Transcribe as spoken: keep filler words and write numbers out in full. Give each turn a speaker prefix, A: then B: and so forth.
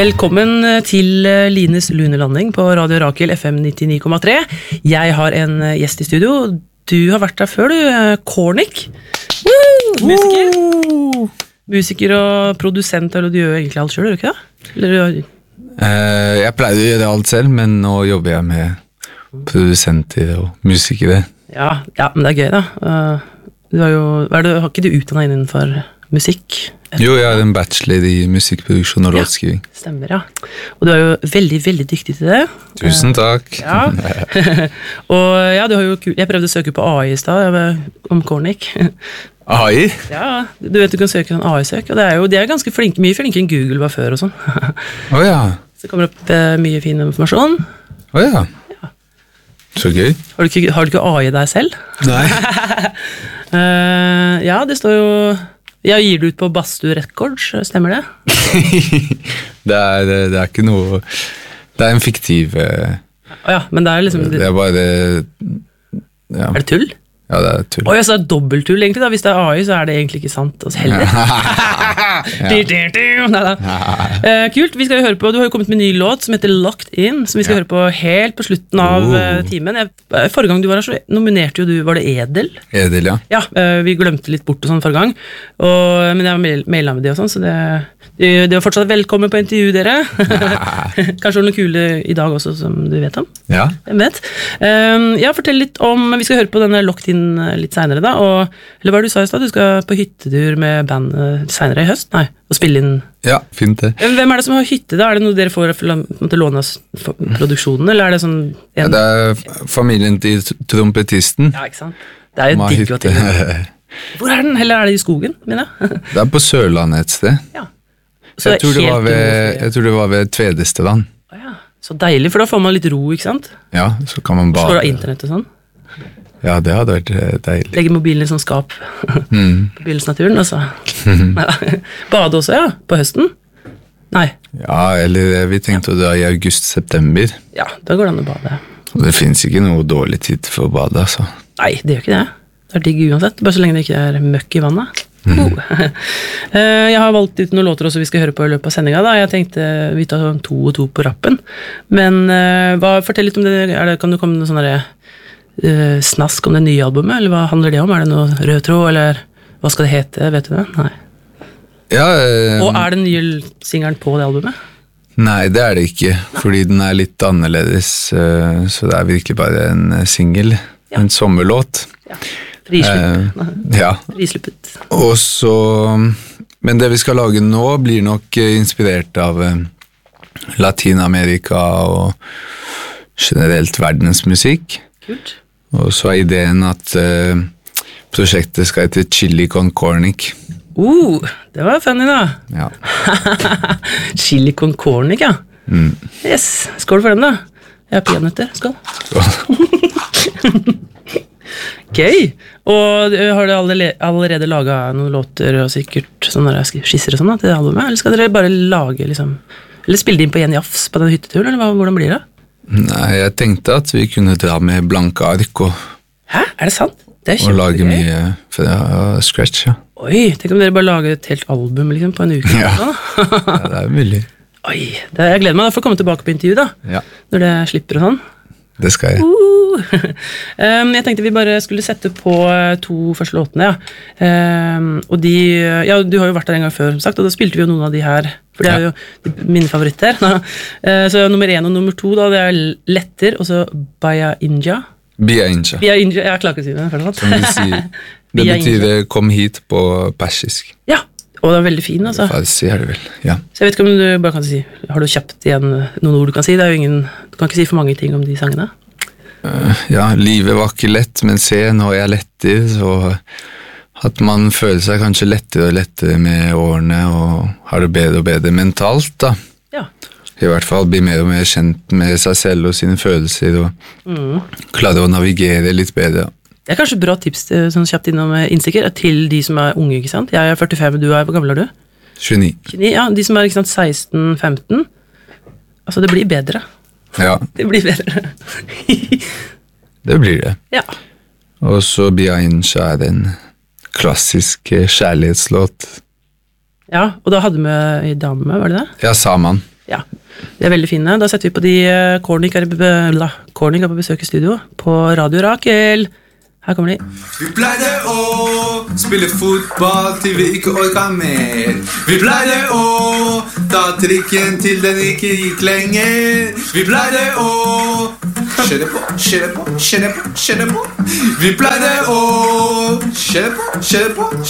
A: Velkommen til Lines Lunelanding på Radio Rakel F M nittini komma tre. Jeg har en gjest i studio. Du har vært der før, du. Cornic. Woo! Musiker. Woo! Musiker og produsent, eller du gjør egentlig alt selv, gjør du ikke det? Eller,
B: uh, jeg pleier å gjøre alt selv, men nå jobber jeg med produsenter og musikere.
A: Ja, ja, men det er gøy da. Uh, du har jo, er det, har ikke du utdannet innenfor musikk?
B: Jo, jeg har en bachelor i musikkproduksjon og låtskriving.
A: Ja, stemmer, ja. Og du er jo veldig, veldig dyktig til det.
B: Tusen takk.
A: Ja. Og ja, du har jo, jeg prøvde å søke på A I i sted, om Cornic.
B: A I?
A: Ja, du vet du kan søke sånn A I-søk, og det er jo, de er ganske flinke, mye flinkere enn Google var før og sånn.
B: Åja.
A: Så det kommer opp uh, mye fin informasjon.
B: Åja. Ja. Så gøy.
A: Har du ikke, har du ikke A I deg selv?
B: Nei.
A: uh, ja, det står jo... Jeg gir det ut på Bastu Records, stemmer det?
B: det, er, det er ikke noe... Det er en fiktiv...
A: Ja, men det er liksom...
B: Det er bare... Ja.
A: Er det tull?
B: Ja, det er tull.
A: Åh, jeg sa dobbelttull egentlig da. Hvis det er A I, så er det egentlig ikke sant. Altså, heller. Neida. Uh, kult, vi skal jo høre på, du har jo kommet med en ny låt som heter Locked In, som vi skal ja. høre på helt på slutten av uh, timen. Jeg, forrige gang du var her, så nominerte jo du, var det Edel?
B: Edel, ja.
A: Ja, uh, vi glemte litt bort og sånn forrige gang, og, men jeg har mailet med de og sånn, så det, det, det var fortsatt velkommen på intervju, dere. Kanskje noe kule i dag også, som du vet om?
B: Ja.
A: Hvem vet? Um, ja, fortell litt om, vi skal høre på denne Locked In litt senere da, og, eller hva du sa i sted, du skal på hyttetur med band senere i høst? Nei, og spille inn.
B: Ja, fint det.
A: Hvem er det som har hytte da? Er det noe dere får for å låne produksjonen, eller er det sånn... En...
B: Ja, det er familien til trompetisten.
A: Ja, ikke sant? Det er jo digg å tenke. Hvor er den? Eller er det i skogen, mener jeg?
B: Det er på Sørlandet et sted.
A: Ja.
B: Så jeg, tror det var ved, jeg tror det var ved Tvedesteland.
A: Å ja, så deilig, for da får man litt ro, ikke sant?
B: Ja, så kan man bare...
A: Slår av internett og sånn?
B: Ja, det hadde vært deilig.
A: Legge mobilen i sånn skap mm. på bilens-naturen, altså. Bade også, ja, på høsten? Nei.
B: Ja, eller vi tenkte ja. å dra i august-september.
A: Ja, da går det an å bade.
B: Og det finnes ikke noe dårlig tid for å bade, altså.
A: Nei, det gjør ikke det. Det er digg uansett, bare så lenge det ikke er møkk i vannet. Mm. Oh. Jeg har valgt ut noen låter også vi skal høre på i løpet av sendingen da. Jeg tenkte vi tar to og to på rappen. Men hva, fortell litt om det. Er det, kan du komme med noen sånne Uh, snask om det nye albumet, eller hva handler det om? Er det noe rød tråd, eller hva skal det hete, vet du det? Nei.
B: Ja, um,
A: og er det nye singeren på det albumet?
B: Nei, det er det ikke, nei. Fordi den er litt annerledes, uh, så det er virkelig bare en uh, single, ja. En sommerlåt. Ja,
A: frisluppet. Uh,
B: ja.
A: Frisluppet.
B: Og så, men det vi skal lage nå blir nok uh, inspirert av uh, Latinamerika og generelt verdensmusikk.
A: Kult.
B: Og så er ideen at uh, prosjektet skal hete Chili con Cornic.
A: Uh, det var funny da.
B: Ja.
A: Chili con Cornic, ja.
B: Mm.
A: Yes, skål for den da. Jeg er peanøtter, skål. Skål. Gøy. Og har du allerede, allerede laget noen låter og sikkert sånne skisser og sånn da, til det albumet? Eller skal dere bare lage liksom, eller spille det inn på en jafs på den hytteturen, eller hva, hvordan blir det?
B: Nei, jeg tenkte at vi kunne dra med blanke ark og...
A: Hæ? Er det sant? Det er
B: og lage mye fra scratch, ja.
A: Oi, tenk om dere bare lager et helt album liksom, på en uke.
B: Ja, ja det er mulig.
A: Oi, det, jeg gleder meg da for å komme tilbake på intervju da,
B: ja.
A: Når det slipper og sånn.
B: Det skal jeg.
A: Uh. um, jeg tenkte vi bare skulle sette på to første låtene, ja. Um, og de, ja, du har jo vært der en gang før, som sagt, og da spilte vi jo noen av de her, for det er jo mine favoritter. uh, så nummer én og nummer to, da, det er Letter, og så Baya Inja.
B: Bia Inja.
A: Bia Inja, jeg klarer ikke å si det.
B: Som vi sier. Det betyr kom hit på persisk.
A: Ja, og det er veldig fin, altså.
B: Farsi er det vel, ja.
A: Så jeg vet ikke om du bare kan si, har du kjapt igjen noen ord du kan si? Det er jo ingen, du kan ikke si for mange ting om de sangene.
B: Uh, ja, livet var ikke lett, men se, nå er jeg lettere, så at man føler seg kanskje lettere og lettere med årene, og har det bedre og bedre mentalt, da. Ja. I hvert fall bli mer og mer kjent med seg selv og sine følelser, og mm. klare å navigere litt bedre.
A: Det er kanskje bra tips sånn kjapt innom innsikker til de som er unge, ikke sant? Jeg er førtifem, du er, hvor gammel er du?
B: tjueni.
A: tjueni, ja, de som er ikke sant, seksten femten. Altså, det blir bedre.
B: Ja.
A: Det blir bedre.
B: Det blir det.
A: Ja.
B: Og så Bia Inja er en klassisk kjærlighetslåt.
A: Ja, og da hadde vi en dame, var det det?
B: Ja, Saman.
A: Ja, De er veldig fine. Da setter vi på de Kornik er, Kornik er på besøk i studio på Radio Rakel. Her kommer de.
C: Vi pleide å spille fotball til vi ikke orket mer. Vi pleide å ta trikken til den ikke gikk lenger. Vi pleide å kjøre på, kjøre på, kjøre på, kjøre på. Vi pleide å kjøre på, kjøre på,